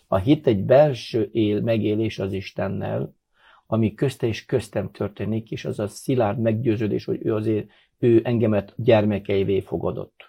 A hit egy belső megélés az Istennel, ami közte és köztem történik, és az a szilárd meggyőződés, hogy ő engemet gyermekeivé fogadott.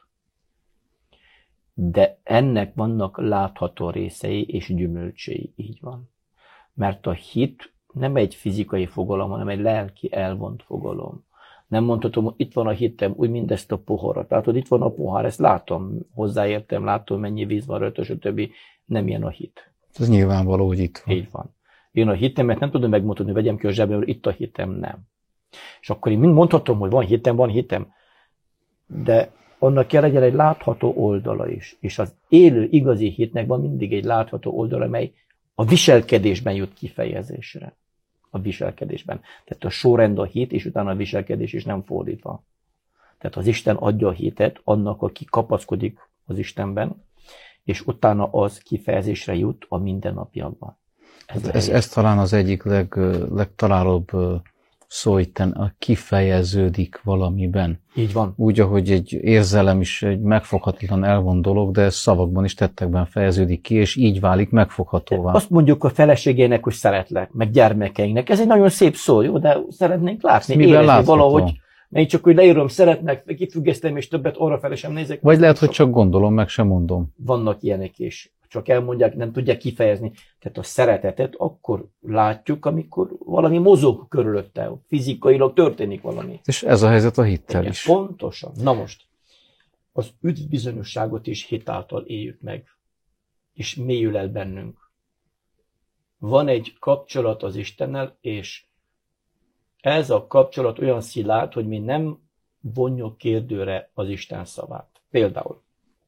De ennek vannak látható részei és gyümölcsei, így van. Mert a hit nem egy fizikai fogalom, hanem egy lelki elvont fogalom. Nem mondhatom, hogy itt van a hitem, úgy mindezt a poharat. Látod, itt van a pohár, ezt látom, hozzáértem, látom, mennyi víz van rajta, stb. Nem ilyen a hit. Ez nyilvánvaló, hogy itt van. Így van. Én a hitemet nem tudom megmutatni, hogy vegyem ki a zsebemről, itt a hitem, nem. És akkor én mind mondhatom, hogy van hitem, de annak kell legyen egy látható oldala is. És az élő, igazi hitnek van mindig egy látható oldala, mely a viselkedésben jut kifejezésre. A viselkedésben. Tehát a sorrend a hit, és utána a viselkedés is nem fordítva. Tehát az Isten adja a hitet annak, aki kapaszkodik az Istenben, és utána az kifejezésre jut a mindennapjakban. Ez talán az egyik legtalálóbb szó itten, kifejeződik valamiben. Így van. Úgy, ahogy egy érzelem is egy megfoghatatlan elvont dolog, de szavakban is, tettekben fejeződik ki, és így válik megfoghatóvá. Azt mondjuk a feleségének, hogy szeretlek, meg gyermekeinknek. Ez egy nagyon szép szó, jó, de szeretnénk látni, érezni valahogy. Én csak, hogy leírom, szeretnek, kifüggesztem, és többet arrafele sem nézek. Vagy lehet, hogy csak gondolom, meg sem mondom. Vannak ilyenek is. Csak elmondják, nem tudják kifejezni. Tehát a szeretetet akkor látjuk, amikor valami mozog körülötte, fizikailag történik valami. És ez a helyzet a hittel is. Pontosan. Na most, az üdvbizonyosságot is hit által éljük meg, és mélyül el bennünk. Van egy kapcsolat az Istennel, és ez a kapcsolat olyan szilárd, hogy mi nem vonjuk kérdőre az Isten szavát. Például,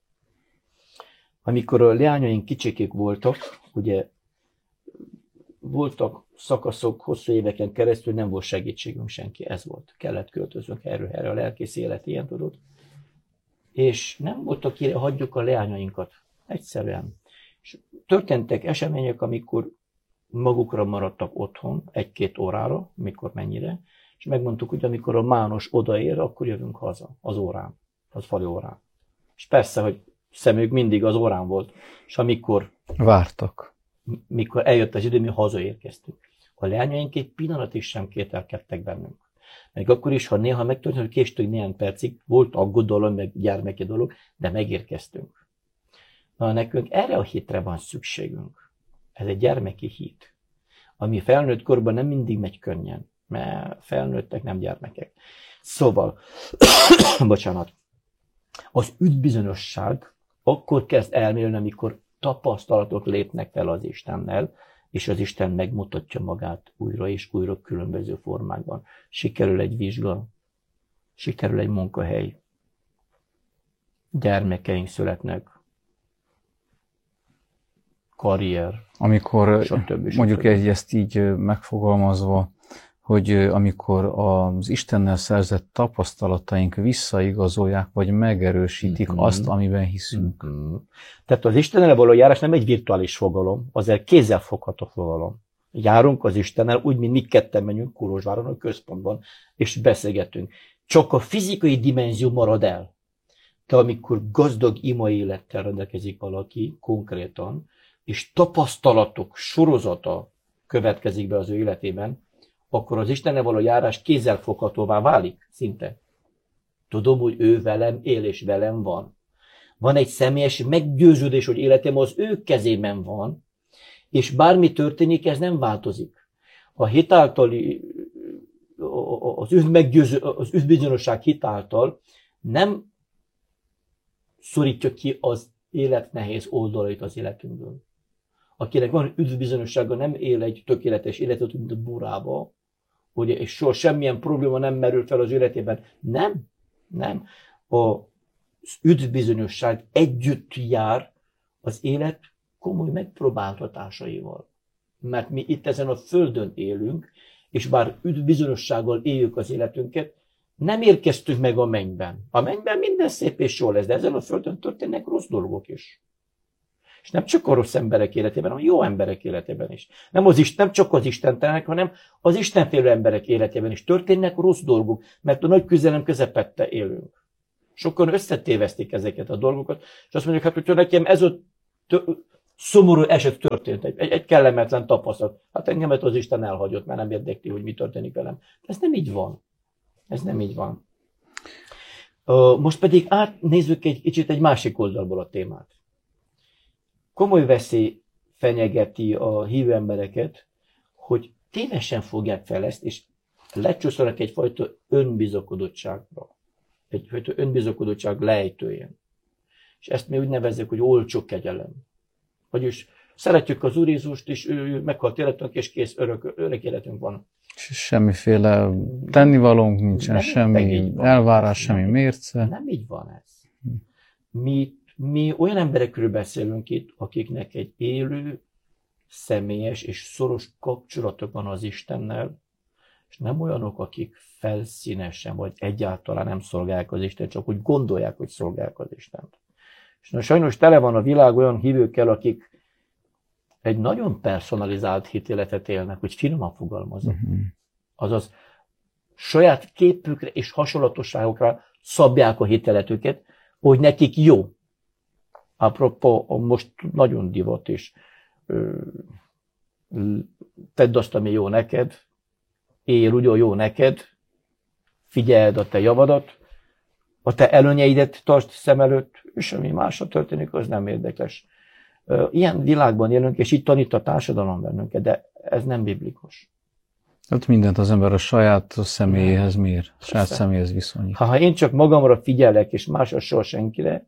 amikor a leányaink kicsikik voltak, ugye voltak szakaszok hosszú éveken keresztül, nem volt segítségünk senki, ez volt. Kellett költöznünk erre a lelkész élet, ilyen tudod. És nem volt, akire hagyjuk a leányainkat. Egyszerűen. És történtek események, amikor magukra maradtak otthon, 1-2 órára, mikor mennyire, és megmondtuk, hogy amikor a Mános odaér, akkor jövünk haza, az órán, az fali órán. És persze, hogy szemük mindig az órán volt, és amikor vártak. Mikor eljött az idő, mi hazaérkeztünk. A leányaink egy pillanatig sem kételkedtek bennünk. Meg akkor is, ha néha megtörtént, hogy késtünk néhány percig, volt aggodalom, meg gyermeki dolog, de megérkeztünk. Na, nekünk erre a hitre van szükségünk. Ez egy gyermeki hit, ami felnőtt korban nem mindig megy könnyen, mert felnőttek nem gyermekek. Szóval, bocsánat, az üdvbizonyosság akkor kezd elmélni, amikor tapasztalatok lépnek fel az Istennel, és az Isten megmutatja magát újra és újra különböző formákban. Sikerül egy vizsga, sikerül egy munkahely, gyermekeink születnek, karrier, amikor stb. Mondjuk ezt így megfogalmazva, hogy amikor az Istennel szerzett tapasztalataink visszaigazolják, vagy megerősítik azt, amiben hiszünk. Tehát az Istennel való járás nem egy virtuális fogalom, az egy kézzelfogható fogalom. Járunk az Istennel, úgy, mint mi ketten menjünk Kolozsváron, a központban, és beszélgetünk. Csak a fizikai dimenzió marad el. De amikor gazdag ima élettel rendelkezik valaki konkrétan, és tapasztalatok sorozata következik be az ő életében, akkor az Istennel való járás kézzelfoghatóvá válik szinte. Tudom, hogy ő velem él és velem van. Van egy személyes meggyőződés, hogy életem az ő kezében van, és bármi történik, ez nem változik. A hitáltali, az üdvbizonyosság hitáltal nem szorítja ki az élet nehéz oldalait az életünkből. Akinek van üdvbizonyossága, nem él egy tökéletes életet, mint a burába, ugye, és soha semmilyen probléma nem merül fel az életében. Nem. Az üdvbizonyosság együtt jár az élet komoly megpróbáltatásaival. Mert mi itt ezen a földön élünk, és bár üdvbizonyossággal éljük az életünket, nem érkeztünk meg a mennyben. A mennyben minden szép és jó lesz, de ezen a földön történnek rossz dolgok is. És nem csak a rossz emberek életében, hanem a jó emberek életében is. Nem csak az istentelenek, hanem az istenfélő emberek életében is történnek rossz dolgok, mert a nagy küzdelem közepette élünk. Sokan összetévesztik ezeket a dolgokat, és azt mondják, hát, hogyha nekem ez a szomorú eset történt, egy kellemetlen tapasztalat. Hát engemet az Isten elhagyott, mert nem érdekli, hogy mi történik velem. De ez nem így van. Ez nem így van. Most pedig átnézzük egy kicsit egy másik oldalból a témát. Komoly veszély fenyegeti a hívő embereket, hogy tévesen fogják fel ezt, és lecsúszanak egyfajta önbizakodottságra. Egyfajta önbizakodottság lejtőjén. És ezt mi úgy nevezzük, hogy olcsó kegyelem. Vagyis szeretjük az Úr Jézust, és ő meghalt életünk, és kész, örök életünk van. Semmiféle tennivalónk nincsen, nem, semmi elvárás, semmi mérce. Nem így van ez. Mi olyan emberekről beszélünk itt, akiknek egy élő, személyes és szoros kapcsolatok van az Istennel, és nem olyanok, akik felszínesen vagy egyáltalán nem szolgálják az Istent, csak úgy gondolják, hogy szolgálják az Istent. És na, sajnos tele van a világ olyan hívőkkel, akik egy nagyon personalizált hitéletet élnek, hogy finoman fogalmazok. Azaz saját képükre és hasonlatosságokra szabják a hiteletüket, hogy nekik jó. Apropó, most nagyon divat is. Tedd azt, ami jó neked, él úgy, jó neked, figyeld a te javadat, a te előnyeidet tartsd szem előtt, és ami másra történik, az nem érdekes. Ilyen világban élünk, és itt tanít a társadalom bennünket, de ez nem biblikus. Hát mindent az ember a saját személyéhez mér, saját személyhez viszonyít. Ha én csak magamra figyelek, és másra soha senkire,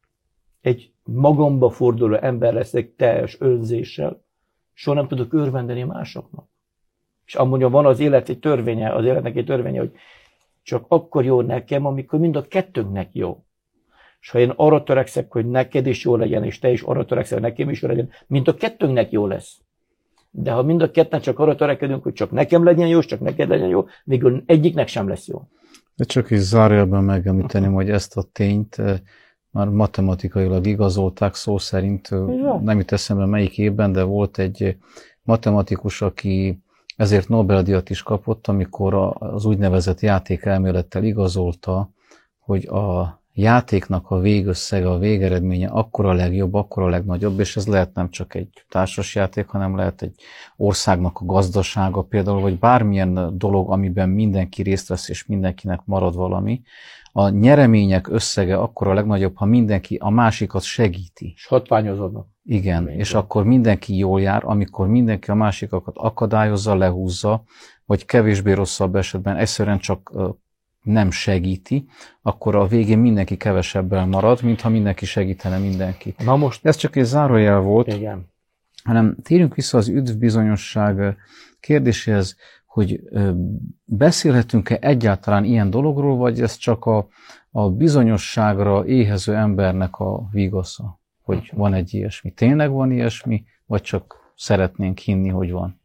egy magamba forduló ember leszek teljes önzéssel, soha nem tudok örvendeni másoknak. És amúgy van az élet egy törvénye, az életnek egy törvénye, hogy csak akkor jó nekem, amikor mind a kettőnknek jó. És ha én arra törekszek, hogy neked is jó legyen, és te is arra törekszel, hogy nekem is jó legyen, mind a kettőnknek jó lesz. De ha mind a ketten csak arra törekedünk, hogy csak nekem legyen jó, és csak neked legyen jó, végül egyiknek sem lesz jó. De csak is zárójelben megemlíteném, hogy ezt a tényt már matematikailag igazolták szó szerint, nem jut eszembe melyik évben, de volt egy matematikus, aki ezért Nobel-díjat is kapott, amikor az úgynevezett játékelmélettel igazolta, hogy a játéknak a végösszege, a végeredménye akkora legjobb, akkora legnagyobb, és ez lehet nem csak egy társasjáték, hanem lehet egy országnak a gazdasága például, vagy bármilyen dolog, amiben mindenki részt vesz, és mindenkinek marad valami. A nyeremények összege akkora legnagyobb, ha mindenki a másikat segíti. És hatványozodnak. Igen, és akkor mindenki jól jár, amikor mindenki a másikakat akadályozza, lehúzza, vagy kevésbé rosszabb esetben egyszerűen csak nem segíti, akkor a végén mindenki kevesebbel marad, mintha mindenki segítene mindenkit. Na most... Ez csak egy zárójel volt, igen. Hanem térjünk vissza az üdvbizonyosság kérdéséhez, hogy beszélhetünk-e egyáltalán ilyen dologról, vagy ez csak a bizonyosságra éhező embernek a vigasza, hogy van egy ilyesmi. Tényleg van ilyesmi, vagy csak szeretnénk hinni, hogy van?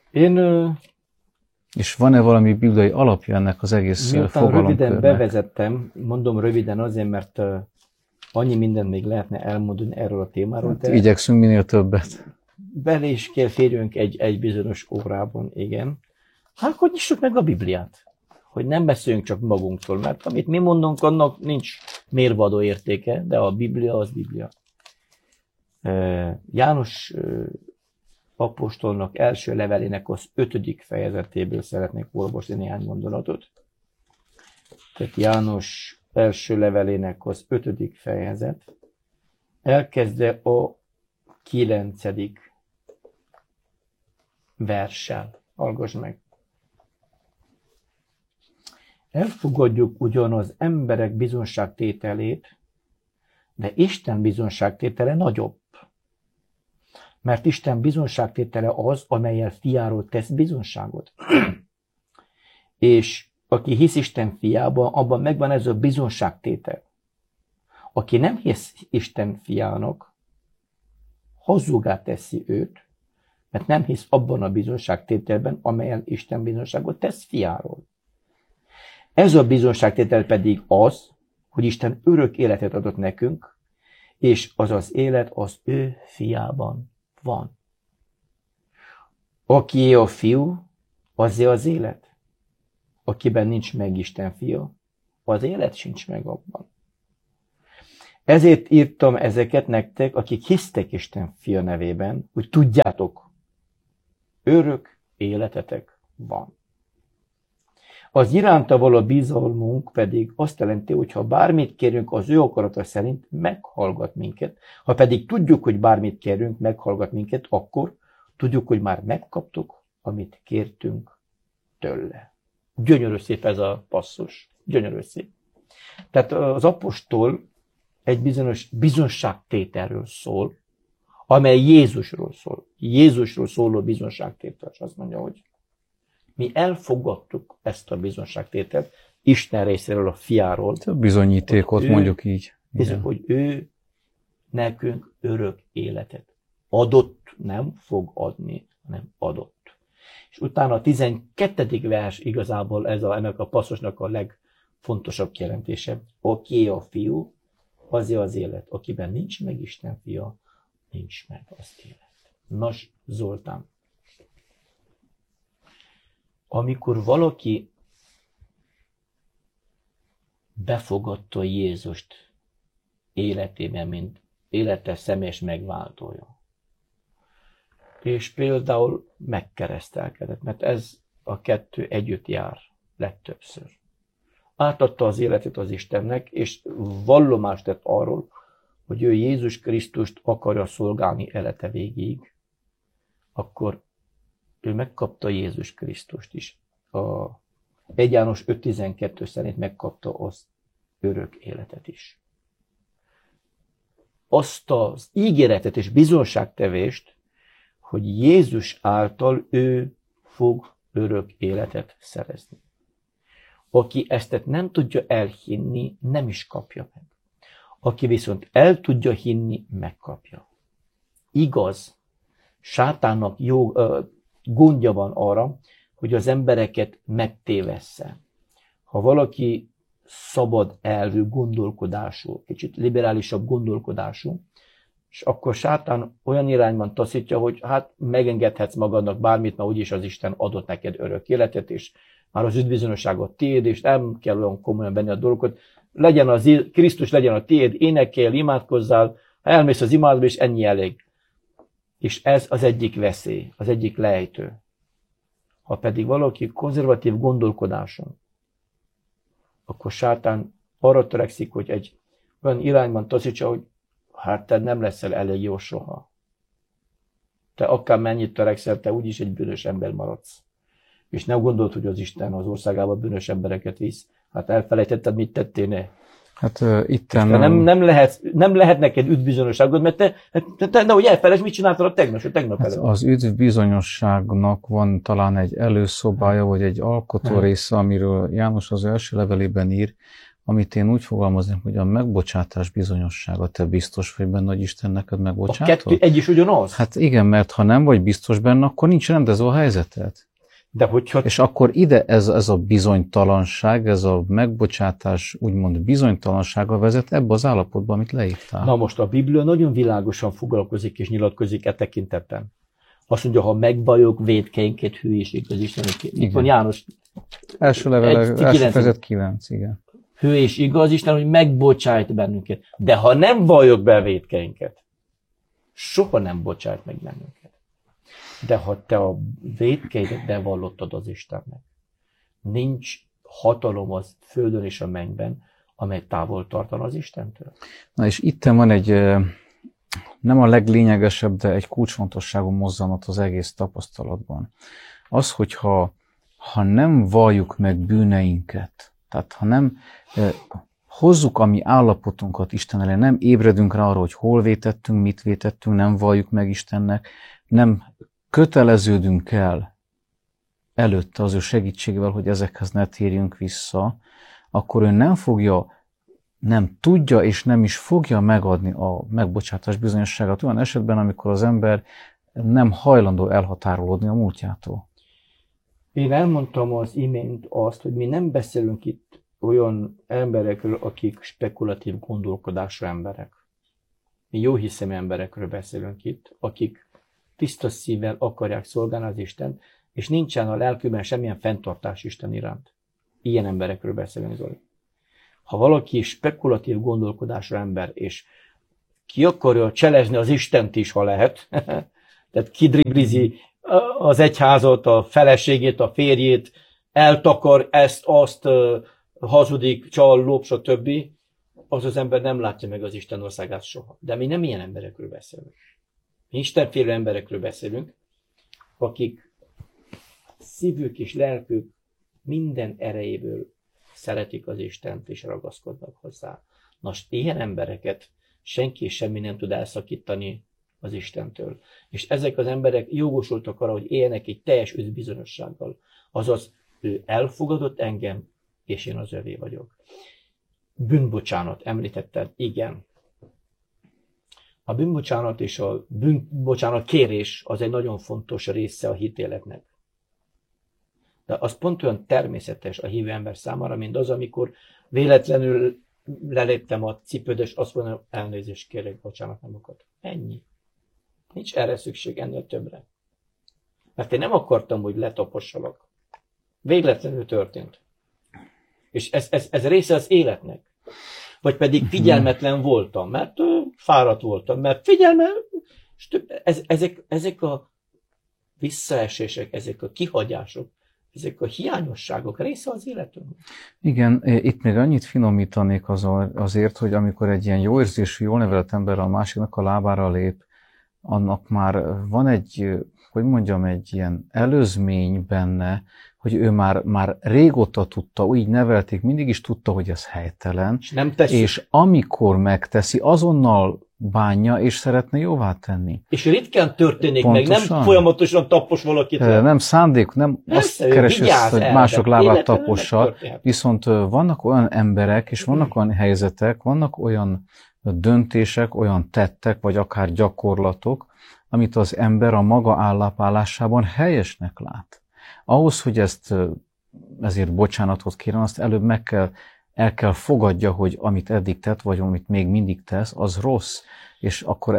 És van-e valami bibliai alapja ennek az egész fogalomkörnek? Röviden bevezettem, mondom röviden azért, mert annyi mindent még lehetne elmondani erről a témáról. Hát, igyekszünk minél többet. Bele is kell férjünk egy bizonyos órában, igen. Hát akkor nyissuk meg a Bibliát, hogy nem beszéljünk csak magunktól, mert amit mi mondunk, annak nincs mérvadó értéke, de a Biblia az Biblia. János apostolnak első levelének az 5. fejezetéből szeretnék olvasni néhány gondolatot. Tehát János első levelének az 5. fejezet, elkezdve a 9. verssel. Hallgass meg! Elfogadjuk ugyan az emberek bizonságtételét, de Isten bizonságtétele nagyobb. Mert Isten bizonságtétele az, amellyel fiáról tesz bizonságot. És aki hisz Isten fiában, abban megvan ez a bizonságtétel. Aki nem hisz Isten fiának, hazuggá teszi őt, mert nem hisz abban a bizonságtételben, amelyen Isten bizonságot tesz fiáról. Ez a bizonságtétel pedig az, hogy Isten örök életet adott nekünk, és az az élet az ő fiában van. Akié a fiú, azzé az élet. Akiben nincs meg Isten fia, az élet sincs meg abban. Ezért írtam ezeket nektek, akik hisztek Isten fia nevében, hogy tudjátok, örök életetek van. Az iránta való bizalmunk pedig azt jelenti, hogy ha bármit kérünk az ő akarata szerint, meghallgat minket. Ha pedig tudjuk, hogy bármit kérünk, meghallgat minket, akkor tudjuk, hogy már megkaptuk, amit kértünk tőle. Gyönyörű szép ez a passzus. Gyönyörű szép. Tehát az apostol egy bizonyos bizonságtételről szól, amely Jézusról szól. Jézusról szóló bizonságtétel. És azt mondja, hogy mi elfogadtuk ezt a bizonságtételt Isten részéről, a fiáról. A bizonyítékot mondjuk így. Bizony, hogy ő nekünk örök életet adott, nem fog adni, hanem adott. És utána a 12. vers igazából ennek a passzusnak a legfontosabb jelentése. Aki a fiú, azért az élet. Akiben nincs meg Isten fia, nincs meg az élet. Nos, Zoltán, amikor valaki befogadta Jézust életében, mint élete személyes megváltója, és például megkeresztelkedett, mert ez a kettő együtt jár legtöbbször. Átadta az életét az Istennek, és vallomást tett arról, hogy ő Jézus Krisztust akarja szolgálni élete végéig, akkor ő megkapta Jézus Krisztust is. A 1 János 5.12 szerint megkapta az örök életet is. Azt az ígéretet és bizonságtevést, hogy Jézus által ő fog örök életet szerezni. Aki ezt nem tudja elhinni, nem is kapja meg. Aki viszont el tudja hinni, megkapja. Igaz, sátánnak gondja van arra, hogy az embereket megtévessze. Ha valaki szabad elvű gondolkodású, kicsit liberálisabb gondolkodású, és akkor sátán olyan irányban taszítja, hogy hát megengedhetsz magadnak bármit, mert úgyis az Isten adott neked örök életet, és már az üdvbizonyosságot tiéd, és nem kell olyan komolyan venni a dolgokat. Krisztus legyen a tiéd, énekelj, imádkozzál, ha elmész az imádba, és ennyi elég. És ez az egyik veszély, az egyik lejtő. Ha pedig valaki konzervatív gondolkodáson, akkor sátán arra törekszik, hogy egy olyan irányban taszítsa, hogy hát te nem leszel elég jó soha. Te akár mennyit törekszel, te úgyis egy bűnös ember maradsz. És nem gondolt, hogy az Isten az országába bűnös embereket visz. Hát elfelejtetted, mit tettél, ne? Hát itten... Nem lehet neked üdvbizonyosságod, mert te nehogy elfelejtsd, mit csináltad tegnap előtt. Az üdvbizonyosságnak van talán egy előszobája, vagy egy alkotó része, amiről János az első levelében ír, amit én úgy fogalmazom, hogy a megbocsátás bizonyossága. Te biztos vagy benne, hogy Isten neked megbocsátol? A kettő egy is ugyanaz? Hát igen, mert ha nem vagy biztos benne, akkor nincs rendezve a helyzeted. De hogyha... És akkor ide ez a bizonytalanság, ez a megbocsátás úgymond bizonytalansága vezet ebbe az állapotba, amit leírtál. Na most a Biblia nagyon világosan foglalkozik és nyilatkozik e tekintetben. Azt mondja, ha megvalljuk vétkeinket, hülyéség az Istennek. Itt van János. Első level, első fejezet 9, igen. Hű és igaz Isten, hogy megbocsájt bennünket. De ha nem valljuk be a vétkeinket, soha nem bocsájt meg bennünket. De ha te a vétkeidet bevallottad az Istennek, nincs hatalom az földön és a mennyben, amely távol tartana az Istentől. Na és itt van egy, nem a leglényegesebb, de egy kulcsfontosságú mozzanat az egész tapasztalatban. Az, hogyha nem valljuk meg bűneinket, tehát ha nem hozzuk a mi állapotunkat Isten elé, nem ébredünk rá arra, hogy hol vétettünk, mit vétettünk, nem valljuk meg Istennek, nem köteleződünk el előtte az ő segítségével, hogy ezekhez ne térjünk vissza, akkor ő nem tudja és nem is fogja megadni a megbocsátás bizonyosságát olyan esetben, amikor az ember nem hajlandó elhatárolódni a múltjától. Én elmondtam az imént azt, hogy mi nem beszélünk itt olyan emberekről, akik spekulatív gondolkodású emberek. Mi jóhiszemű emberekről beszélünk itt, akik tiszta szívvel akarják szolgálni az Istent, és nincsen a lelkükben semmilyen fenntartás Isten iránt. Ilyen emberekről beszélünk, Zoli. Ha valaki spekulatív gondolkodású ember, és ki akarja cselezni az Istent is, ha lehet, tehát kidriblizi az egyházat, a feleségét, a férjét, eltakar ezt, azt, hazudik, csal, lop, stb., az ember nem látja meg az Isten országát soha. De mi nem ilyen emberekről beszélünk. Mi istenfélő emberekről beszélünk, akik szívük és lelkük minden erejéből szeretik az Istent és ragaszkodnak hozzá. Nos, ilyen embereket senki és semmi nem tud elszakítani az Istentől. És ezek az emberek jogosultak arra, hogy éljenek egy teljes üzbizonyossággal. Azaz, ő elfogadott engem, és én az övé vagyok. Bűnbocsánat, említetted, igen. A bűnbocsánat és a bűnbocsánat kérés az egy nagyon fontos része a hitéletnek. De az pont olyan természetes a hívő ember számára, mint az, amikor véletlenül leléptem a cipőd, és azt mondom, elnézést kérek, bocsánat, nem akart. Ennyi. Nincs erre szükség, ennél többre. Mert én nem akartam, hogy letapossalak. Véletlenül történt. És ez része az életnek. Vagy pedig figyelmetlen voltam, mert fáradt voltam, mert ezek a visszaesések, ezek a kihagyások, ezek a hiányosságok része az életünk. Igen, itt még annyit finomítanék azért, hogy amikor egy ilyen jó érzésű, jól nevelt ember a másiknak a lábára lép, annak már van egy, hogy mondjam, egy ilyen előzmény benne, hogy ő már régóta tudta, így nevelték, mindig is tudta, hogy ez helytelen, és amikor megteszi, azonnal bánja, és szeretne jóvá tenni. És ritkán történik pontosan. Meg, nem folyamatosan tapos valakit. Nem szándék, nem azt keresi, hogy mások lábát tapossal, viszont vannak olyan emberek, és vannak olyan helyzetek, vannak olyan döntések, olyan tettek, vagy akár gyakorlatok, amit az ember a maga állapállásában helyesnek lát. Ahhoz, hogy ezért bocsánatot kérjen, azt előbb el kell fogadja, hogy amit eddig tett, vagy amit még mindig tesz, az rossz. És akkor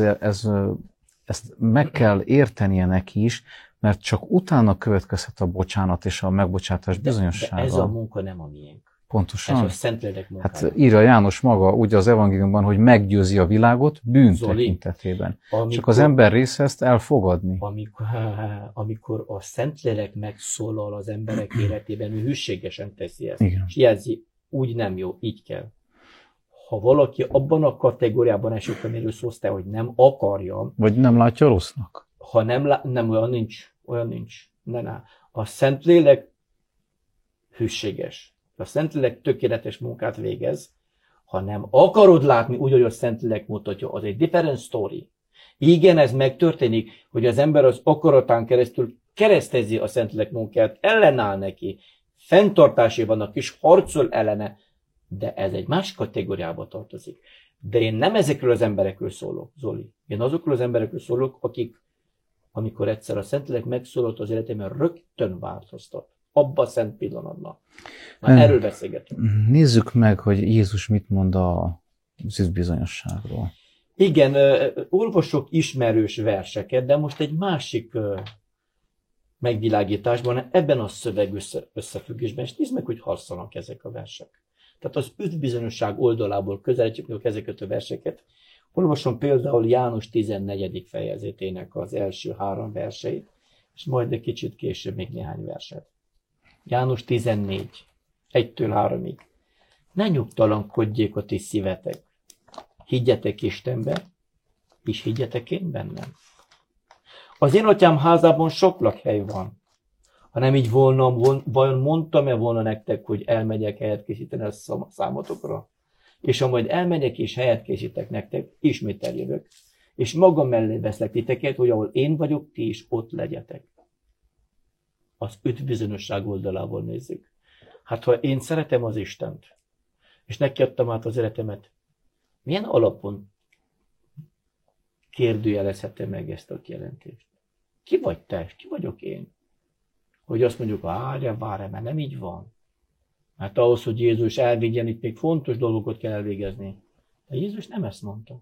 ezt meg kell értenie neki is, mert csak utána következhet a bocsánat és a megbocsátás bizonyossága. De ez a munka nem a miénk. Pontosan. Ez a Szentlélek munkája. Hát írja János maga, ugye az evangéliumban, hogy meggyőzi a világot bűn tekintetében. Csak az ember része ezt elfogadni. Amikor a Szentlélek megszólal az emberek életében, ő hűségesen teszi ezt. Igen. És jelzi, úgy nem jó, így kell. Ha valaki abban a kategóriában esik, amiről szólsz te, hogy nem akarja. Vagy nem látja rossznak. Ha nem olyan nincs. Ne. A Szentlélek hűséges. A Szentlélek tökéletes munkát végez. Ha nem akarod látni úgy, hogy a Szentlélek mutatja, az egy different story. Igen, ez megtörténik, hogy az ember az akaratán keresztül keresztezi a Szentlélek munkát, ellenáll neki, fenntartásai vannak és harcol ellene, de ez egy más kategóriába tartozik. De én nem ezekről az emberekről szólok, Zoli. Én azokról az emberekről szólok, akik, amikor egyszer a Szentlélek megszólalt az életemben, rögtön változtat. Abba a szent pillanatban. Erről beszélgetünk. Nézzük meg, hogy Jézus mit mond az üzbizonyosságról. Igen, olvasok ismerős verseket, de most egy másik megvilágításban, ebben a szöveg összefüggésben, és nézd meg, hogy harcolnak ezek a versek. Tehát az üzbizonyosság oldalából közelítjük meg ezeket a verseket. Olvasom például János 14. fejezetének az első 3 verseit, és majd egy kicsit később még néhány verset. János 14, 1-től 3-ig. Ne nyugtalankodjék a ti szívetek. Higgyetek Istenbe, és higgyetek én bennem. Az én atyám házában sok lakhely van. Ha nem így volna, vajon mondtam-e volna nektek, hogy elmegyek helyet készíteni a számotokra? És ha majd elmegyek és helyet készítek nektek, ismét eljövök. És magam mellé veszlek titeket, hogy ahol én vagyok, ti is ott legyetek. Az üdvbizonyosság oldalából nézzük. Hát ha én szeretem az Istent, és neki adtam át az életemet, milyen alapon kérdőjelezhetem meg ezt a kijelentést? Ki vagy te, ki vagyok én? Hogy azt mondjuk, várj, mert nem így van. Mert ahhoz, hogy Jézus elvégjen, itt még fontos dolgokat kell elvégezni. De Jézus nem ezt mondta.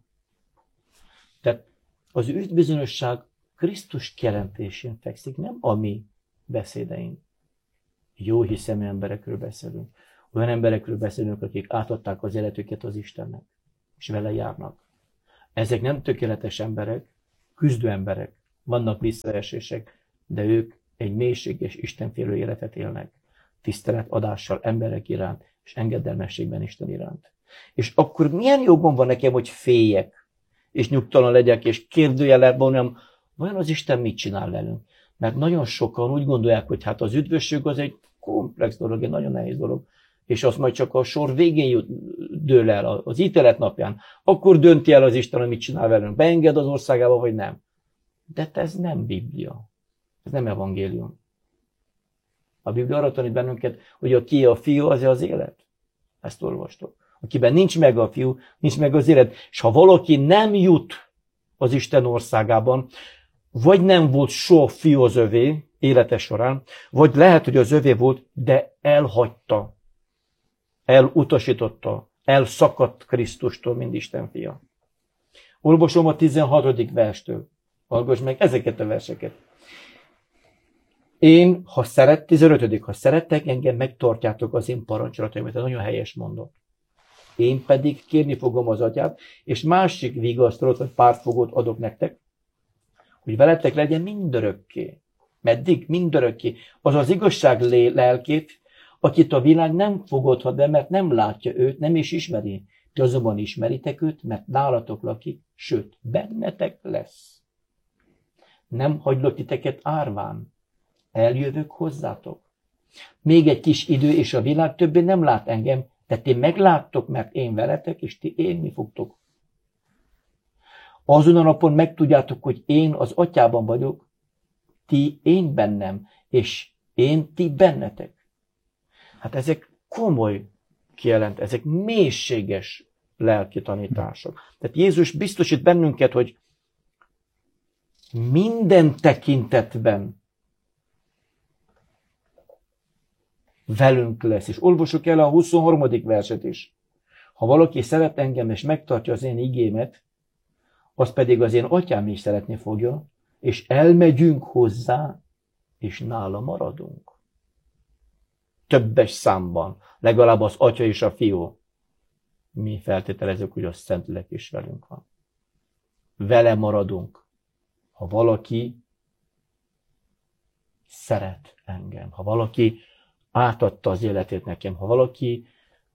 Tehát az üdvbizonyosság Krisztus kijelentésén fekszik, nem a mi beszédeink. Jó hiszemű emberekről beszélünk. Olyan emberekről beszélünk, akik átadták az életüket az Istennek, és vele járnak. Ezek nem tökéletes emberek, küzdő emberek, vannak visszaesések, de ők egy mélységes, istenfélő életet élnek, tiszteletadással emberek iránt, és engedelmességben Isten iránt. És akkor milyen jogom van nekem, hogy féljek, és nyugtalan legyek, és kérdőjelben vonom, vajon az Isten mit csinál velünk? Mert nagyon sokan úgy gondolják, hogy hát az üdvösség az egy komplex dolog, egy nagyon nehéz dolog, és az majd csak a sor végén dől el, az ítélet napján. Akkor dönti el az Isten, hogy mit csinál velünk. Beenged az országába, vagy nem. De ez nem Biblia. Ez nem evangélium. A Biblia arra tanít bennünket, hogy aki a fiú, az az élet. Ezt olvastok. Akiben nincs meg a fiú, nincs meg az élet. És ha valaki nem jut az Isten országában, vagy nem volt soha fiú az övé élete során, vagy lehet, hogy az övé volt, de elhagyta, elutasította, elszakadt Krisztustól, mint Isten fia. Olvasom a 16. verstől. Hallgass meg ezeket a verseket. Én, 15. Ha szerettek engem, megtartjátok az én parancsolataimat. Ez nagyon helyes mondat. Én pedig kérni fogom az atyát, és másik vigasztalót, vagy pártfogót adok nektek, hogy veletek legyen mindörökké. Meddig? Mindörökké. Az az igazság lelkét, akit a világ nem fogadhat be, mert nem látja őt, nem is ismeri. Ti azonban ismeritek őt, mert nálatok lakik, sőt, bennetek lesz. Nem hagylak titeket árván. Eljövök hozzátok. Még egy kis idő, és a világ többé nem lát engem, de ti megláttok, mert én veletek, és ti élni fogtok. Azon a napon megtudjátok, hogy én az atyában vagyok, ti én bennem, és én ti bennetek. Hát ezek komoly kijelent, ezek mélységes lelki tanítások. Tehát Jézus biztosít bennünket, hogy minden tekintetben velünk lesz. És olvassuk el a 23. verset is. Ha valaki szeret engem, és megtartja az én igémet, az pedig az én atyám is szeretni fogja, és elmegyünk hozzá, és nála maradunk. Többes számban, legalább az atya és a fiú. Mi feltételezzük, hogy a Szentlélek is velünk van. Vele maradunk. Ha valaki szeret engem, ha valaki átadta az életét nekem, ha valaki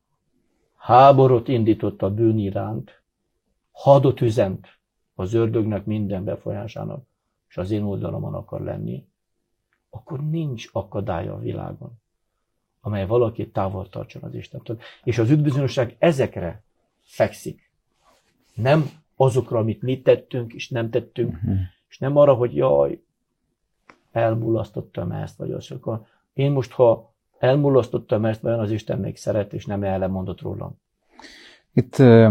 háborút indított a bűn iránt, hadot üzent az ördögnek, minden befolyásának, és az én oldalamon akar lenni, akkor nincs akadálya a világon, amely valaki távol tartson az Istentől. És az üdvbizonyosság ezekre fekszik. Nem azokra, amit mi tettünk, és nem tettünk, és nem arra, hogy jaj, elmulasztottam ezt, vagy azt. Akkor én most, ha elmulasztottam ezt, vajon az Isten még szeret, és nem ellenmondott rólam. Itt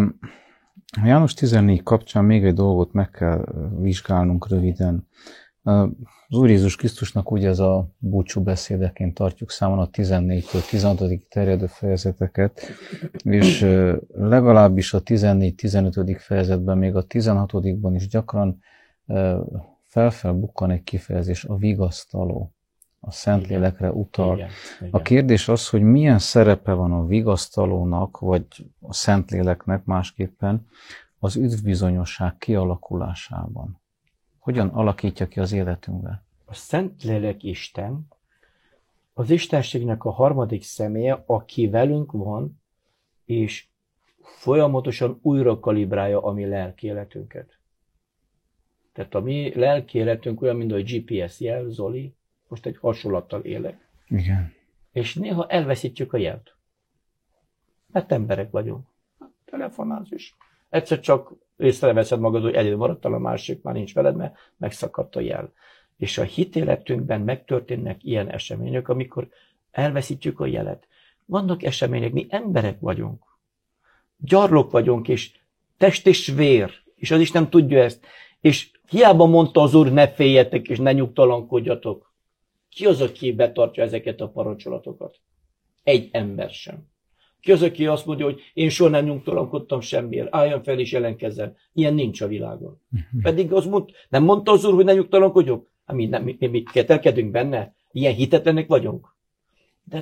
János 14 kapcsán még egy dolgot meg kell vizsgálnunk röviden. Az Úr Jézus Krisztusnak ugye ez a búcsú beszédeként tartjuk számon a 14-től 16. terjedő fejezeteket, és legalábbis a 14-15. fejezetben, még a 16-ban is gyakran felbukkan egy kifejezés, a vigasztaló. A Szentlélekre utal. Igen. A kérdés az, hogy milyen szerepe van a vigasztalónak, vagy a Szentléleknek másképpen az üdvbizonyosság kialakulásában. Hogyan alakítja ki az életünkbe? A Szentlélek Isten, az Istenségnek a harmadik személye, aki velünk van, és folyamatosan újra kalibrálja a mi lelki életünket. Tehát a mi lelki életünk olyan, mint a GPS jel, Zoli, most egy hasonlattal élek. Igen. És néha elveszítjük a jelt. Mert emberek vagyunk. Telefonálsz is. Egyszer csak észreveszed magad, hogy egyedül maradtál, a másik már nincs veled, mert megszakadt a jel. És a hitéletünkben megtörténnek ilyen események, amikor elveszítjük a jelet. Vannak események, mi emberek vagyunk. Gyarlók vagyunk, és test és vér. És az Isten tudja ezt. És hiába mondta az Úr, ne féljetek, és ne nyugtalankodjatok. Ki az, aki betartja ezeket a parancsolatokat? Egy ember sem. Ki az, aki azt mondja, hogy én soha nem nyugtalankodtam semmiért, álljon fel és jelenkezzen. Ilyen nincs a világon. Pedig nem mondta az Úr, hogy ne nyugtalankodjunk? Mi kételkedünk benne? Ilyen hitetlenek vagyunk? De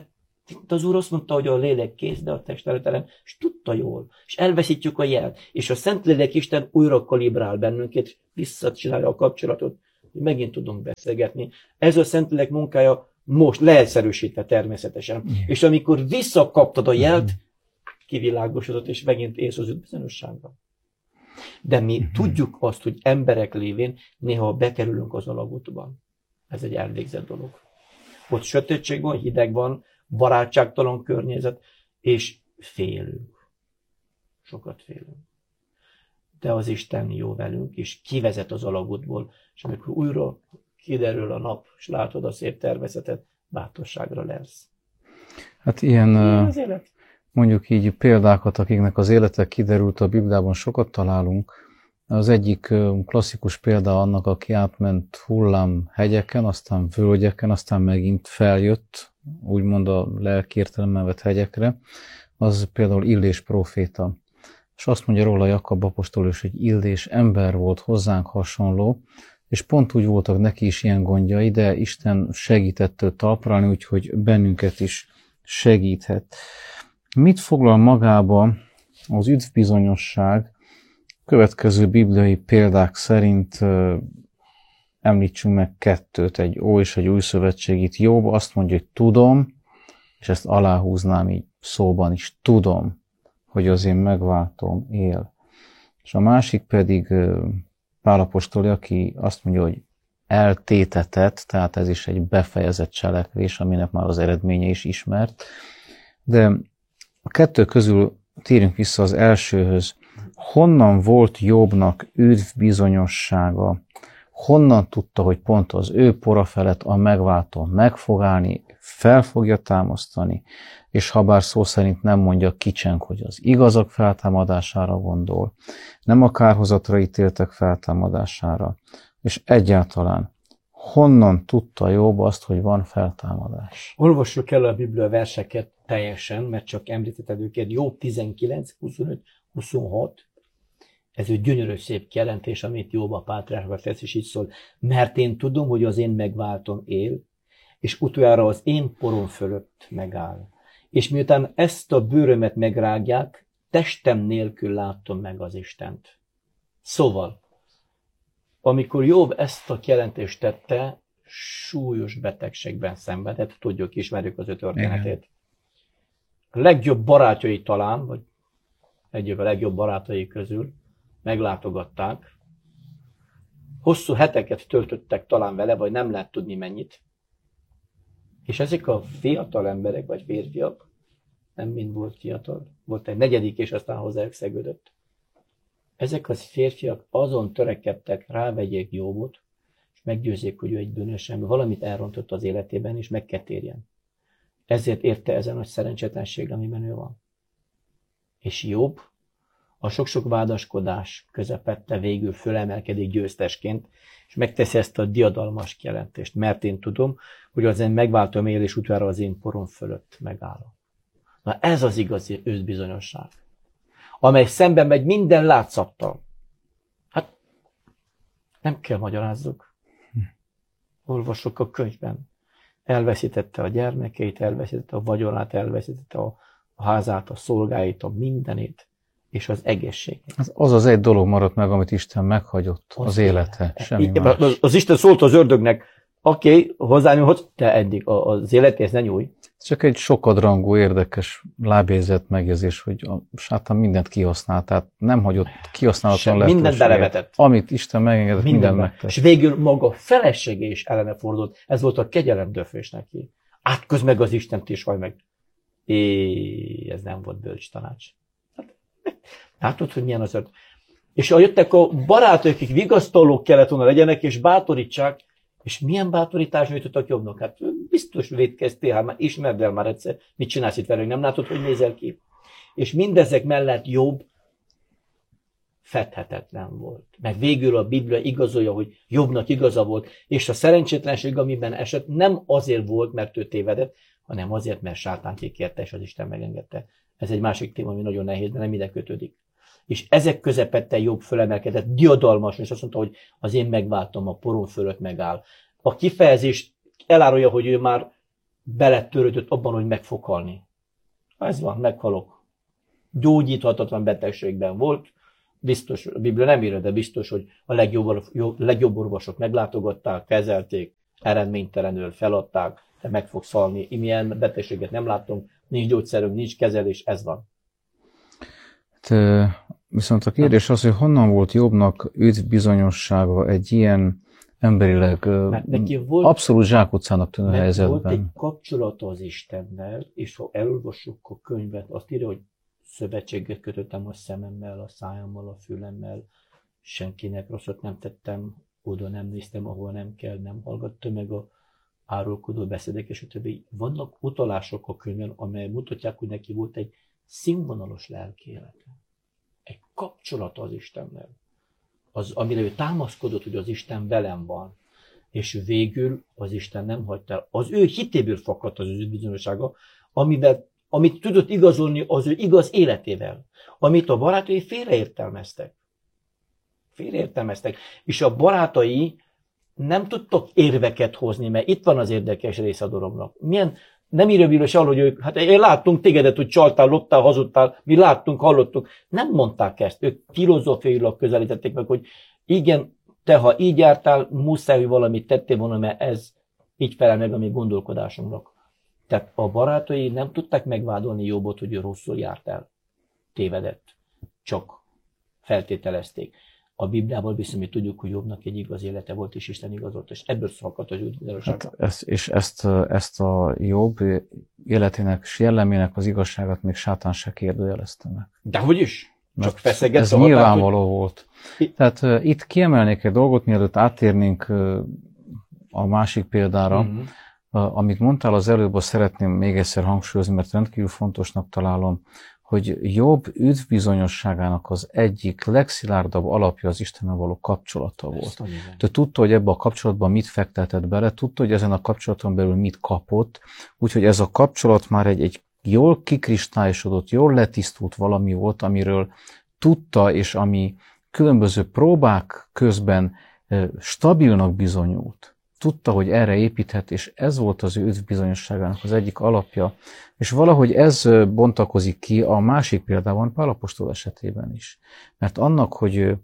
Itt az Úr azt mondta, hogy a lélek kész, de a test eretelen, és tudta jól. És elveszítjük a jelet. És a Szentlélek Isten újra kalibrál bennünket, visszacsinálja a kapcsolatot, hogy megint tudunk beszélgetni. Ez a Szentlélek munkája most leegyszerűsítve természetesen. És amikor visszakaptad a jelt, kivilágosodott, és megint élsz az bizonyossággal. De mi tudjuk azt, hogy emberek lévén néha bekerülünk az alagútban. Ez egy elvégzett dolog. Ott sötétség van, hideg van, barátságtalan környezet, és félünk. Sokat félünk. De az Isten jó velünk, és kivezet az alagútból, és amikor újra kiderül a nap, és látod a szép természetet, bátorságra lesz. Hát ilyen, mondjuk így példákat, akiknek az élete kiderült, a Bibliában sokat találunk. Az egyik klasszikus példa annak, aki átment hullámhegyeken, aztán völgyeken, aztán megint feljött, úgymond a lelki értelemben vett hegyekre, az például Illés próféta. És azt mondja róla Jakab apostol is, hogy Illés ember volt, hozzánk hasonló, és pont úgy voltak neki is ilyen gondjai, de Isten segített őt talpra állni, úgyhogy bennünket is segíthet. Mit foglal magába az üdvbizonyosság? Következő bibliai példák szerint említsünk meg kettőt, egy Ó és egy Új Szövetségit. Jobb azt mondja, hogy tudom, és ezt aláhúznám így szóban is, tudom, hogy az én megváltom él. És a másik pedig Pál apostoli, aki azt mondja, hogy eltétetett, tehát ez is egy befejezett cselekvés, aminek már az eredménye is ismert. De a kettő közül térjünk vissza az elsőhöz. Honnan volt Jobbnak üdvbizonyossága? Honnan tudta, hogy pont az ő pora felett a megváltó meg fog állni, fel fogja támasztani, és habár szó szerint nem mondja kicsenk, hogy az igazak feltámadására gondol, nem a kárhozatra ítéltek feltámadására, és egyáltalán honnan tudta Jobb azt, hogy van feltámadás? Olvassuk el a Biblia verseket teljesen, mert csak említetted őket. Jobb 19, 25, 26. Ez egy gyönyörű szép kijelentés, amit Jobb a pátriárka tesz, és így szól. Mert én tudom, hogy az én megváltom él, és utoljára az én porom fölött megáll. És miután ezt a bőrömet megrágják, testem nélkül látom meg az Istent. Szóval, amikor Jobb ezt a kijelentést tette, súlyos betegségben szenvedett, tudjuk, ismerjük az ő történetét. A legjobb barátjai talán, vagy egyik a legjobb barátai közül meglátogatták. Hosszú heteket töltöttek talán vele, vagy nem lehet tudni mennyit. És ezek a fiatal emberek, vagy férfiak, nem mind volt fiatal, volt egy negyedik, és aztán hozzájuk szegődött. Ezek az férfiak azon törekedtek, rávegyék Jobbot, és meggyőzzék, hogy ő egy bűnös ember, valamit elrontott az életében, és meg kell térjen. Ezért érte ezen a szerencsétlenség, amiben ő van. És Jobb a sok-sok vádaskodás közepette végül fölemelkedik győztesként, és megteszi ezt a diadalmas kijelentést, mert én tudom, hogy az én megváltom él, és utána az én porom fölött megáll. Na ez az igazi őszbizonyosság, amely szemben megy minden látszattal. Hát nem kell magyarázzuk. Olvasok a könyvben. Elveszítette a gyermekeit, elveszítette a vagyonát, elveszítette a házát, a szolgáit, a mindenét, és az egészséget. Az az egy dolog maradt meg, amit Isten meghagyott, az élete, semmi más. Az Isten szólt az ördögnek, oké, hozzányúlhatsz, te eddig az életéhez ne nyújj. Csak egy sokadrangú, érdekes lábjegyzett megjegyzés, hogy a sátán mindent kihasznált, tehát nem hagyott kihasználatlan lehetőséget. Mindent belevetett. Amit Isten megengedett, mindent megtett. És végül maga felesége is ellene fordult. Ez volt a kegyelemdöfés neki. Átköz meg az Istent és haj meg. Ez nem volt bölcs tanács. Látod, hogy milyen az öt. És jöttek a barátok, akik vigasztalók kellett volna legyenek, és bátorítsák. És milyen bátorítást nyújtottak Jobbnak? Hát biztos vétkeztél, hát már ismerd el már egyszer, mit csinálsz itt velünk, nem látod, hogy nézel ki? És mindezek mellett Jobb fedhetetlen volt. Meg végül a Biblia igazolja, hogy Jobbnak igaza volt, és a szerencsétlenség, amiben esett, nem azért volt, mert ő tévedett, hanem azért, mert sátán kikérte, és az Isten megengedte. Ez egy másik téma, ami nagyon nehéz, de nem ide kötődik. És ezek közepette Jobb fölemelkedett, diadalmas, és azt mondta, hogy az én megváltom, a porom fölött megáll. A kifejezés elárulja, hogy ő már beletörődött abban, hogy meg fog halni. Ez van, meghalok. Gyógyíthatatlan betegségben volt, biztos, a Biblia nem írja, de biztos, hogy a legjobb orvosok meglátogatták, kezelték, eredménytelenül feladták, te meg fogsz halni. Milyen betegséget nem látunk, nincs gyógyszerünk, nincs kezelés, ez van. Viszont a kérdés az, hogy honnan volt Jobbnak bizonyossága egy ilyen emberileg abszolút zsákutcának tűnő helyzetben. Volt egy kapcsolata az Istennel, és ha elolvassuk a könyvet, azt írja, hogy szövetséget kötöttem a szememmel, a szájammal, a fülemmel, senkinek rosszat nem tettem, oda nem néztem, ahol nem kell, nem hallgattam meg a árulkodó beszédek, és a többi. Vannak utalások a könyvben, amely mutatják, hogy neki volt egy színvonalos lelkiélete. Egy kapcsolata az Istennel. Az, amire ő támaszkodott, hogy az Isten velem van. És végül az Isten nem hagyta el. Az ő hitéből fakadt az ő bizonyossága, amit tudott igazolni az ő igaz életével. Amit a barátai félreértelmeztek. És a barátai nem tudtak érveket hozni, mert itt van az érdekes része a dolognak. Nem írja Biblia se, hogy ők, hát láttunk tégedet, hogy csaltál, loptál, hazudtál, mi láttunk, hallottuk. Nem mondták ezt, ők filozófiailag közelítették meg, hogy igen, te ha így jártál, muszáj, hogy valamit tettél volna, mert ez így felel meg a mi gondolkodásunknak. Tehát a barátai nem tudták megvádolni Jobbot, hogy ő rosszul járt el. Tévedett. Csak feltételezték. A Bibliából viszont mi tudjuk, hogy Jobbnak egy igaz élete volt, és Isten igazolt, és ebből szakadt az üdvözlőség. És ezt a Jobb életének és jellemének az igazságát még sátán se kérdőjelezte meg. Dehogy is? Csak feszegett ez nyilvánvaló volt. Tehát itt kiemelnék egy dolgot, mielőtt átérnénk a másik példára. Amit mondtál az előbb, azt szeretném még egyszer hangsúlyozni, mert rendkívül fontosnak találom, hogy Jobb üdvbizonyosságának az egyik legszilárdabb alapja az Istennel való kapcsolata volt. Ő tudta, hogy ebbe a kapcsolatban mit fektetett bele, tudta, hogy ezen a kapcsolaton belül mit kapott, úgyhogy ez a kapcsolat már egy jól kikristályosodott, jól letisztult valami volt, amiről tudta, és ami különböző próbák közben stabilnak bizonyult. Tudta, hogy erre építhet, és ez volt az ő üdvbizonyosságának az egyik alapja. És valahogy ez bontakozik ki a másik példában, Pál apostol esetében is. Mert annak, hogy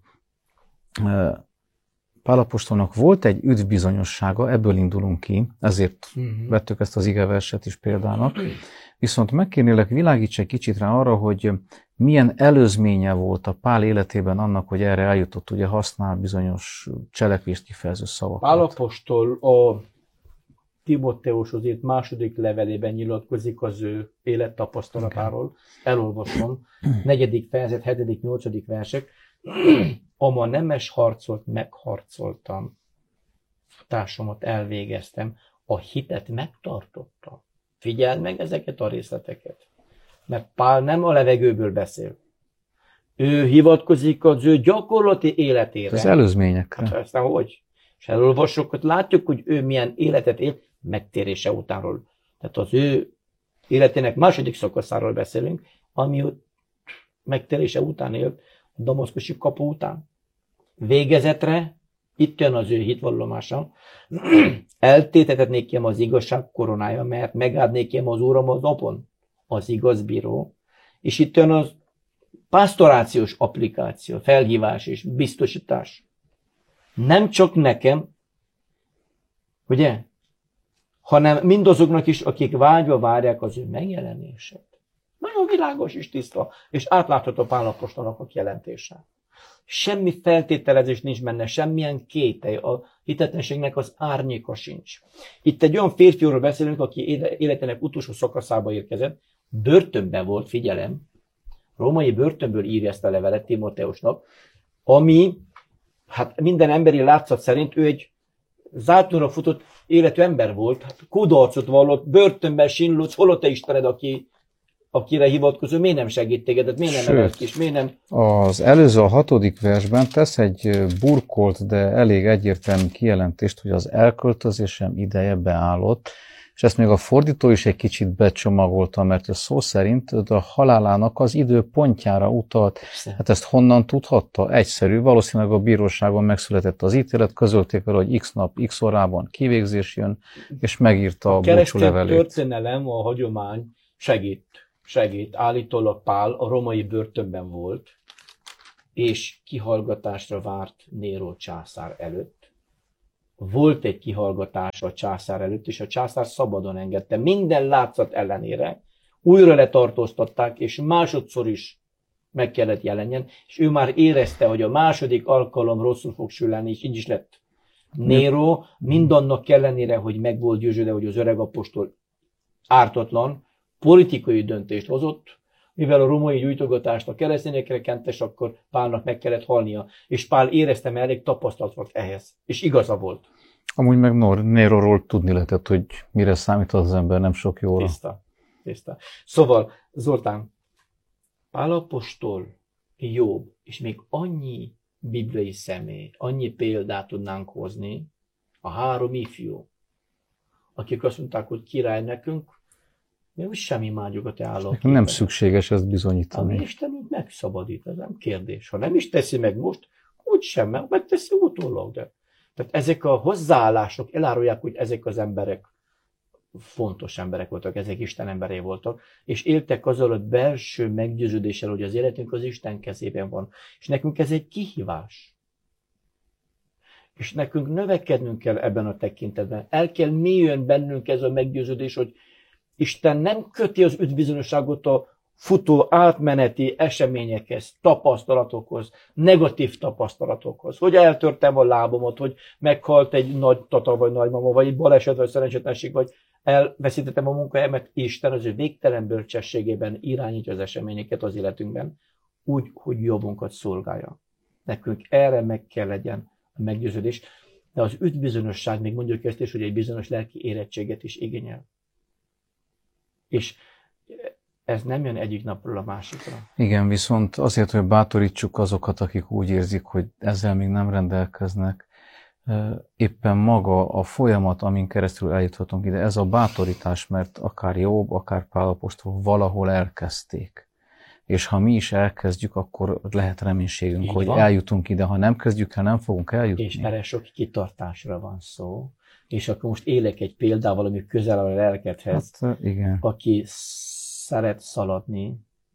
Pál apostolnak volt egy üdvbizonyossága, ebből indulunk ki, ezért vettük ezt az igeverset is példának. Viszont megkérnélek, világíts egy kicsit rá arra, hogy milyen előzménye volt a Pál életében annak, hogy erre eljutott, ugye használ bizonyos cselekvést kifejező szavakat. Pál apostol a Timóteushoz írt második levelében nyilatkozik az ő élettapasztalatáról. Elolvasom. 4. fejezet, 7., 8. versek. Ama nemes harcot megharcoltam, társamat elvégeztem, a hitet megtartottam. Figyeld meg ezeket a részleteket. Mert Pál nem a levegőből beszél. Ő hivatkozik az ő gyakorlati életére. Az előzményekre. Hát aztán hogy? És elolvassuk, hogy látjuk, hogy ő milyen életet élt megtérése utánról. Tehát az ő életének második szakaszáról beszélünk, ami megtérése után élt, a damaszkusi kapu után. Végezetre, itt jön az ő hitvallomása, eltétetnék az igazság koronája, mert megadnék az Úram az napon, az igaz bíró, és itt jön az pastorációs applikáció, felhívás és biztosítás. Nem csak nekem, ugye, hanem mindazoknak is, akik vágyva várják az ő megjelenését. Nagyon világos és tiszta, és átlátható Pál apostolnak a jelentése. Semmi feltételezés nincs benne, semmilyen kételj, a hitetlenségnek az árnyéka sincs. Itt egy olyan férfiról beszélünk, aki életének utolsó szakaszába érkezett, börtönben volt, figyelem, római börtönből írja ezt a levelet Timóteusnak, ami, hát minden emberi látszat szerint ő egy zátonyra futott életű ember volt, kudarcot vallott, börtönben sinlódsz, hol a te Istened, aki akire hivatkozó, miért nem segít tégedet, miért nem emelt ki, miért nem... Az előző, a 6. versben tesz egy burkolt, de elég egyértelmű kijelentést, hogy az elköltözésem ideje beállott, és ezt még a fordító is egy kicsit becsomagolta, mert a szó szerint a halálának az időpontjára utalt. Hát ezt honnan tudhatta? Egyszerű, valószínűleg a bíróságon megszületett az ítélet, közölték vele, hogy x nap, x órában kivégzés jön, és megírta a búcsúlevelét. A történelem, a hagyomány segít. Állítólag Pál a római börtönben volt, és kihallgatásra várt Néró császár előtt. Volt egy kihallgatás a császár előtt, és a császár szabadon engedte. Minden látszat ellenére újra letartóztatták, és másodszor is meg kellett jelenjen, és ő már érezte, hogy a második alkalom rosszul fog süllyedni, és így is lett. Néró mindannak ellenére, hogy meg volt győződve, hogy az öreg apostol ártatlan, politikai döntést hozott, mivel a római gyújtogatást a keresztényekre kentes, akkor Pálnak meg kellett halnia. És Pál érezte, mert elég tapasztalt volt ehhez. És igaza volt. Amúgy meg Néróról tudni lehetett, hogy mire számít az ember, nem sok jóra. Tiszta. Szóval, Zoltán, Pál apostol, Jobb, és még annyi bibliai személy, annyi példát tudnánk hozni, a 3 ifjú, akik azt mondták, hogy király nekünk, mi úgy sem imádjuk a te állat. Nem szükséges ezt bizonyítani. Ami Istenünk megszabadít, ez nem kérdés. Ha nem is teszi meg most, úgysem, mert megteszi utólag. De. Tehát ezek a hozzáállások elárulják, hogy ezek az emberek fontos emberek voltak, ezek Isten emberei voltak, és éltek azzal a belső meggyőződéssel, hogy az életünk az Isten kezében van. És nekünk ez egy kihívás. És nekünk növekednünk kell ebben a tekintetben. El kell mélyön bennünk ez a meggyőződés, hogy Isten nem köti az üdvbizonyosságot a futó átmeneti eseményekhez, tapasztalatokhoz, negatív tapasztalatokhoz. Hogy eltörtem a lábamat, hogy meghalt egy nagy tata vagy nagymama, vagy egy baleset, vagy szerencsétlenség, vagy elveszítettem a munkahelyemet. Isten az ő végtelen bölcsességében irányítja az eseményeket az életünkben, úgy, hogy jobbunkat szolgálja. Nekünk erre meg kell legyen a meggyőződés, de az üdvbizonyosság, még mondjuk ezt is, hogy egy bizonyos lelki érettséget is igényel. És ez nem jön egyik napról a másikra. Igen, viszont azért, hogy bátorítsuk azokat, akik úgy érzik, hogy ezzel még nem rendelkeznek, éppen maga a folyamat, amin keresztül eljuthatunk ide, ez a bátorítás, mert akár Jobb, akár Pál apostol valahol elkezdték. És ha mi is elkezdjük, akkor lehet reménységünk, így hogy van. Eljutunk ide. Ha nem kezdjük el, nem fogunk eljutni. És erre sok kitartásra van szó. És akkor most élek egy példával, ami közel a lelkedhez. Hát, igen. Aki szeret szaladni,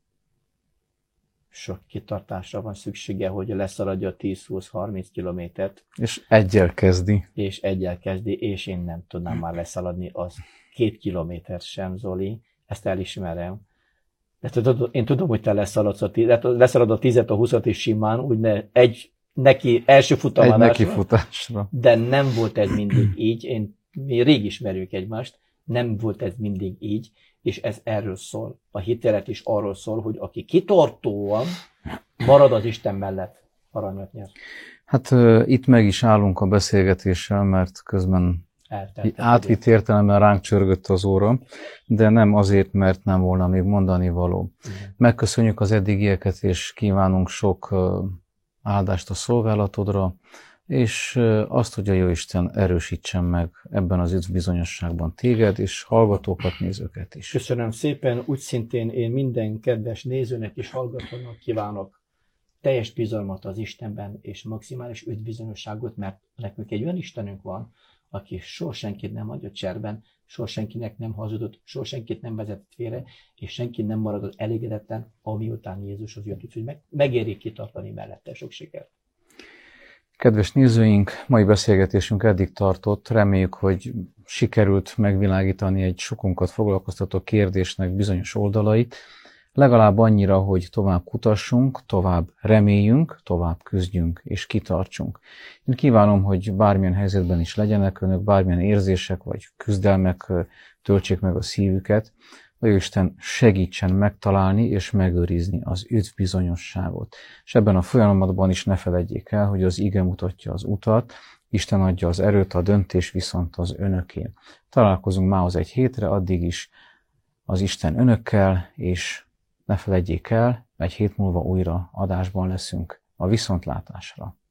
sok kitartásra van szüksége, hogy leszaladja a 10-20-30 kilométert. És egyel kezdi. És én nem tudnám már leszaladni az 2 kilométert sem, Zoli. Ezt elismerem. De én tudom, hogy te leszalad a 10-et, a 20-at is simán, úgy első futásra. De nem volt ez mindig így. Mi rég ismerjük egymást, nem volt ez mindig így, és ez erről szól. A hitélet is arról szól, hogy aki kitartóan marad az Isten mellett, aranyat nyer. Hát itt meg is állunk a beszélgetéssel, mert közben átvitt értelemben ránk csörgött az óra, de nem azért, mert nem volna még mondani való. Megköszönjük az eddigieket, és kívánunk sok áldást a szolgálatodra, és azt, hogy a Jóisten erősítsen meg ebben az üdvbizonyosságban téged, és hallgatókat, nézőket is. Köszönöm szépen, úgy szintén én minden kedves nézőnek és hallgatónak kívánok teljes bizalmat az Istenben, és maximális üdvbizonyosságot, mert nekünk egy olyan Istenünk van, aki soha senkit nem hagyott cserben, soha senkinek nem hazudott, soha senkit nem vezetett félre, és senki nem maradott elégedetlen, amiután Jézushoz jött, úgyhogy megéri kitartani mellette. Sok sikert! Kedves nézőink, mai beszélgetésünk eddig tartott. Reméljük, hogy sikerült megvilágítani egy sokunkat foglalkoztató kérdésnek bizonyos oldalait. Legalább annyira, hogy tovább kutassunk, tovább reméljünk, tovább küzdjünk és kitartsunk. Én kívánom, hogy bármilyen helyzetben is legyenek önök, bármilyen érzések vagy küzdelmek töltsék meg a szívüket, hogy Isten segítsen megtalálni és megőrizni az üdvbizonyosságot. És ebben a folyamatban is ne feledjék el, hogy az ige mutatja az utat, Isten adja az erőt, a döntés viszont az önöké. Találkozunk mához egy hétre, addig is az Isten önökkel, és ne feledjék el, egy hét múlva újra adásban leszünk. A viszontlátásra!